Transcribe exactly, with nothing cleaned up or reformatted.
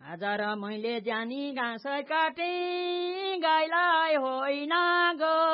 आज र मैले जानी घाँस काटे गाईलाई होइन गो